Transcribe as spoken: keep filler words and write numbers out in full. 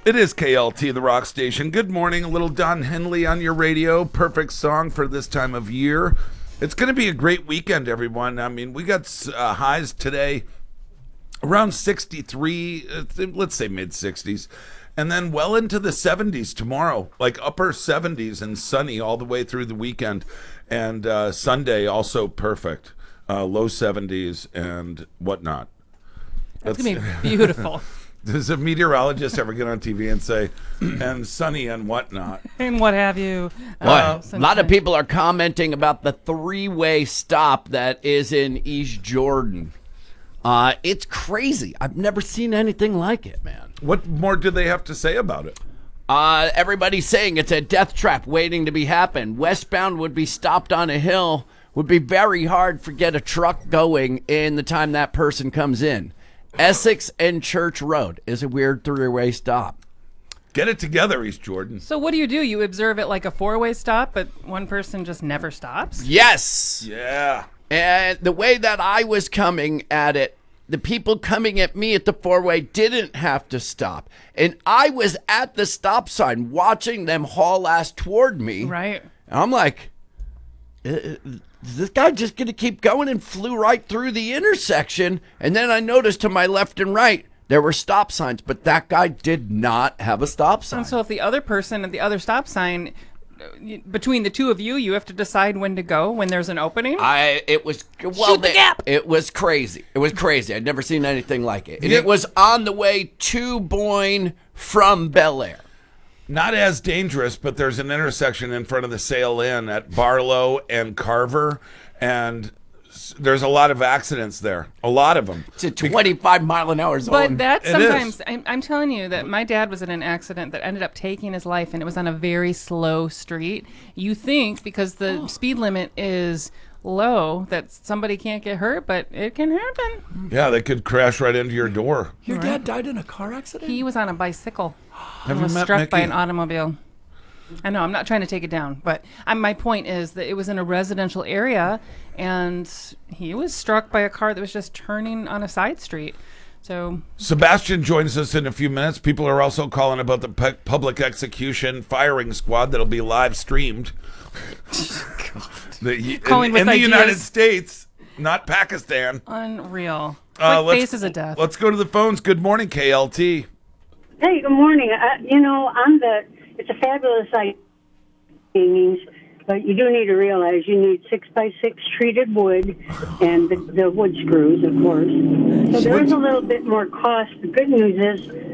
It is K L T, the rock station. Good morning. A little Don Henley on your radio. Perfect song for this time of year. It's going to be a great weekend, everyone. I mean, we got uh, highs today around sixty-three, uh, let's say mid sixties, and then well into the seventies tomorrow, like upper seventies and sunny all the way through the weekend. And uh, Sunday also perfect, uh, low seventies and whatnot. That's, That's going to be beautiful. Does a meteorologist ever get on T V and say, and sunny and whatnot? And what have you. Uh, a lot of people are commenting about the three-way stop that is in East Jordan. Uh, it's crazy. I've never seen anything like it, man. What more do they have to say about it? Uh, everybody's saying it's a death trap waiting to be happened. Westbound would be stopped on a hill. Would be very hard to get a truck going in the time that person comes in. Essex and Church Road is a weird three-way stop. Get it together, East Jordan. So what do you do? You observe it like a four-way stop, but one person just never stops? Yes. Yeah. And the way that I was coming at it, the people coming at me at the four-way didn't have to stop. And I was at the stop sign watching them haul ass toward me. Right. And I'm like, is this guy just going to keep going, and flew right through the intersection. And then I noticed to my left and right, there were stop signs, but that guy did not have a stop sign. And so if the other person at the other stop sign, between the two of you, you have to decide when to go when there's an opening? I it was well Shoot the they, gap. It was crazy. It was crazy. I'd never seen anything like it. And Yeah. it was on the way to Boyne from Bel Air. Not as dangerous, but there's an intersection in front of the Sail Inn at Barlow and Carver, and s- there's a lot of accidents there. A lot of them. It's a twenty-five mile an hour zone. But that It sometimes, is. I'm, I'm telling you that my dad was in an accident that ended up taking his life, and it was on a very slow street. You think because the speed limit is low that somebody can't get hurt, but it can happen. Yeah, they could crash right into your door. Your dad died in a car accident? He was on a bicycle. Have He you was met struck by Mickey? an automobile. I know, I'm not trying to take it down, but I'm, my point is that it was in a residential area, and he was struck by a car that was just turning on a side street. So Sebastian joins us in a few minutes. People are also calling about the pu- public execution firing squad that'll be live streamed. The, Calling in with in the ideas. United States, not Pakistan. unreal. It's Uh, like let's- faces of death. Let's go to the phones. Good morning, K L T. Hey, good morning. Uh, you know, on the it's a fabulous idea, means, but you do need to realize you need six by six treated wood and the, the wood screws, of course. So there is a little bit more cost. The good news is